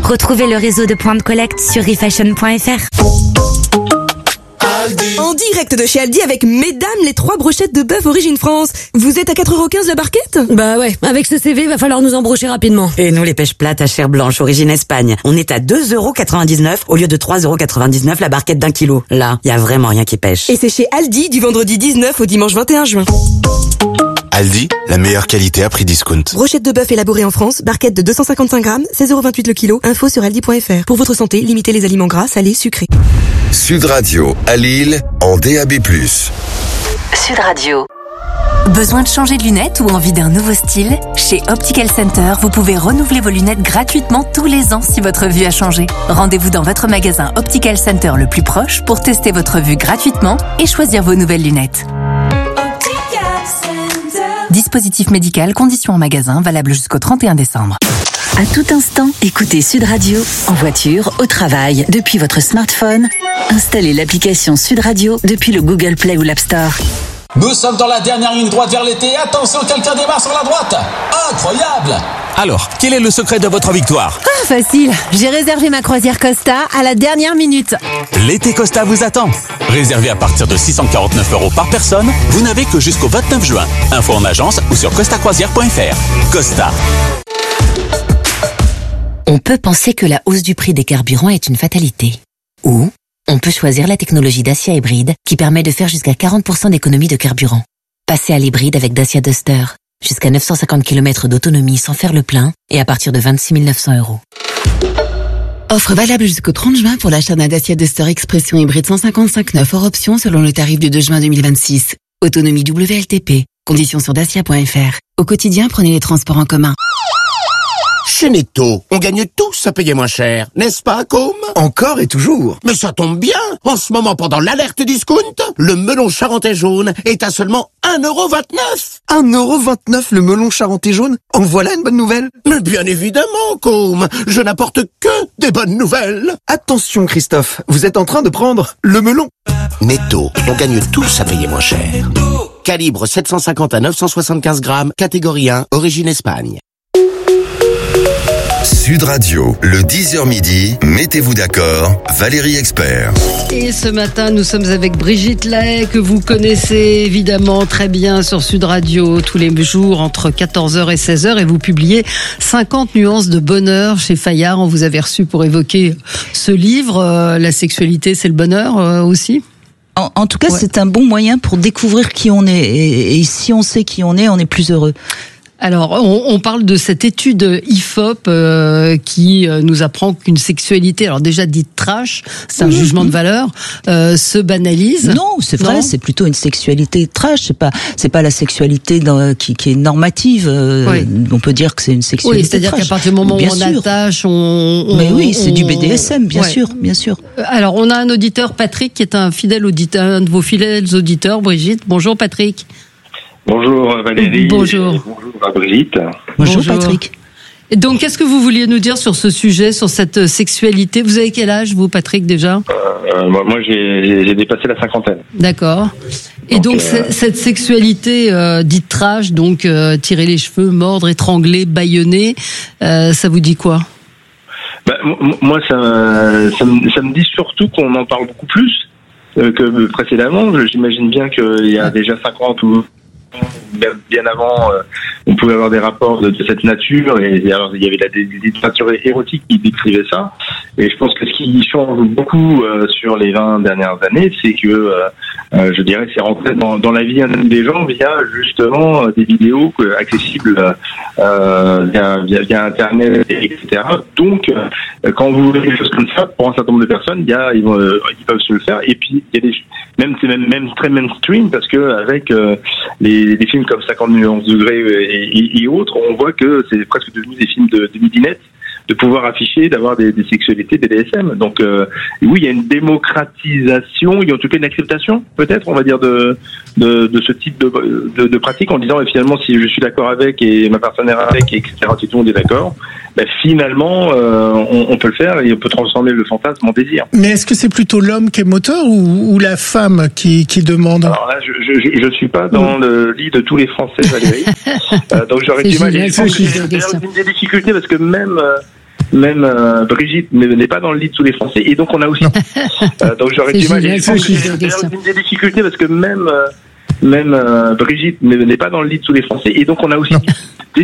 Retrouvez le réseau de points de collecte sur refashion.fr. En direct de chez Aldi avec mesdames les 3 brochettes de bœuf origine France. Vous êtes à 4,15€ la barquette ? Bah ouais, avec ce CV, va falloir nous embrocher rapidement. Et nous, les pêches plates à chair blanche, origine Espagne. On est à 2,99€ au lieu de 3,99€ la barquette d'1 kilo. Là, y a vraiment rien qui pêche. Et c'est chez Aldi du vendredi 19 au dimanche 21 juin. Aldi, la meilleure qualité à prix discount. Brochette de bœuf élaborée en France, barquette de 255 grammes, 16,28€ le kilo. Info sur aldi.fr. Pour votre santé, limitez les aliments gras, salés, sucrés. Sud Radio, à Lille, en DAB+. Sud Radio. Besoin de changer de lunettes ou envie d'un nouveau style ? Chez Optical Center, vous pouvez renouveler vos lunettes gratuitement tous les ans si votre vue a changé. Rendez-vous dans votre magasin Optical Center le plus proche pour tester votre vue gratuitement et choisir vos nouvelles lunettes. Dispositif médical, conditions en magasin, valable jusqu'au 31 décembre. À tout instant, écoutez Sud Radio, en voiture, au travail, depuis votre smartphone. Installez l'application Sud Radio depuis le Google Play ou l'App Store. Nous sommes dans la dernière ligne droite vers l'été. Attention, quelqu'un démarre sur la droite. Incroyable! Alors, quel est le secret de votre victoire ? Facile, j'ai réservé ma croisière Costa à la dernière minute. L'été Costa vous attend. Réservé à partir de 649€ par personne, vous n'avez que jusqu'au 29 juin. Info en agence ou sur costacroisière.fr. Costa. On peut penser que la hausse du prix des carburants est une fatalité. Ou on peut choisir la technologie Dacia Hybride qui permet de faire jusqu'à 40% d'économie de carburant. Passez à l'hybride avec Dacia Duster. Jusqu'à 950 km d'autonomie sans faire le plein et à partir de 26 900€. Offre valable jusqu'au 30 juin pour l'achat d'un Dacia Duster Expression hybride 155.9 hors option selon le tarif du 2 juin 2026. Autonomie WLTP. Conditions sur dacia.fr. Au quotidien, prenez les transports en commun. Chez Netto, on gagne tous à payer moins cher, n'est-ce pas, Côme ? Encore et toujours. Mais ça tombe bien. En ce moment, pendant l'alerte discount, le melon charentais jaune est à seulement 1,29€. 1,29€ le melon charentais jaune ? En voilà une bonne nouvelle ? Mais bien évidemment, Côme. Je n'apporte que des bonnes nouvelles. Attention, Christophe. Vous êtes en train de prendre le melon. Netto, on gagne tous à payer moins cher. Calibre 750 à 975 grammes, catégorie 1, origine Espagne. Sud Radio, le 10h midi, mettez-vous d'accord, Valérie Expert. Et ce matin, nous sommes avec Brigitte Lahaye, que vous connaissez évidemment très bien sur Sud Radio tous les jours entre 14h et 16h. Et vous publiez 50 nuances de bonheur chez Fayard. On vous avait reçu pour évoquer ce livre. La sexualité, c'est le bonheur aussi ? En tout cas, c'est un bon moyen pour découvrir qui on est. Et si on sait qui on est plus heureux. Alors, on parle de cette étude IFOP qui nous apprend qu'une sexualité, alors déjà dite trash, c'est un jugement de valeur, se banalise. Non, c'est vrai, c'est plutôt une sexualité trash. C'est pas la sexualité qui est normative. Oui. On peut dire que c'est une sexualité. Oui, c'est-à-dire trash. qu'à partir du moment où on attache, Mais oui, c'est du BDSM, bien sûr, bien sûr. Alors, on a un auditeur, Patrick, qui est un fidèle auditeur, un de vos fidèles auditeurs, Brigitte. Bonjour, Patrick. Bonjour Valérie. Bonjour. Bonjour à Brigitte. Bonjour Patrick. Et donc, qu'est-ce que vous vouliez nous dire sur ce sujet, sur cette sexualité ? Vous avez quel âge, vous, Patrick, déjà ? Moi, j'ai dépassé la cinquantaine. D'accord. Et donc cette sexualité dite trash, donc tirer les cheveux, mordre, étrangler, bâillonner, ça vous dit quoi ? Moi, ça me dit surtout qu'on en parle beaucoup plus que précédemment. J'imagine bien qu'il y a déjà 50 ou bien avant, on pouvait avoir des rapports de cette nature, et alors il y avait des littératures érotiques qui décrivaient ça. Et je pense que ce qui change beaucoup sur les 20 dernières années, c'est que je dirais c'est rentré dans la vie des gens via justement des vidéos accessibles via Internet, etc. Donc quand vous voulez des choses comme ça, pour un certain nombre de personnes, ils peuvent se le faire. Et puis il y a même très mainstream, parce que avec les films comme 50 nuances degrés et autres, on voit que c'est presque devenu des films de midinette, de pouvoir afficher, d'avoir des sexualités BDSM. Donc oui, il y a une démocratisation, il y a en tout cas une acceptation, peut-être, on va dire, de ce type de pratique, en disant finalement, si je suis d'accord avec et ma partenaire avec, etc., si tout le monde est d'accord, finalement on peut le faire et on peut transformer le fantasme en désir. Mais est-ce que c'est plutôt l'homme qui est moteur ou la femme qui demande ? Alors là, je suis pas dans le lit de tous les Français, Valérie. Donc j'aurais du mal. Je pense que c'est une des difficultés, parce que même Brigitte n'est pas dans le lit de tous les Français, et donc on a aussi. Donc j'aurais du mal. C'est une des difficultés parce que même Brigitte n'est pas dans le lit de tous les Français, et donc on a aussi